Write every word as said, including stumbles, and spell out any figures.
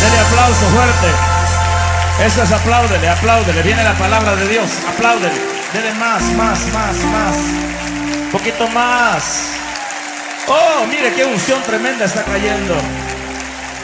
Dele aplauso fuerte. Eso es, apláudele, apláudele. Viene la palabra de Dios. Apláudele. Dele más, más, más, más. Un poquito más. Oh, mire qué unción tremenda está cayendo.